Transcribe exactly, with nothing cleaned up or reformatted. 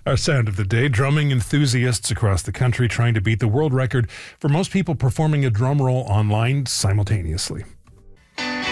Our sound of the day, drumming enthusiasts across the country trying to beat the world record for most people performing a drum roll online simultaneously.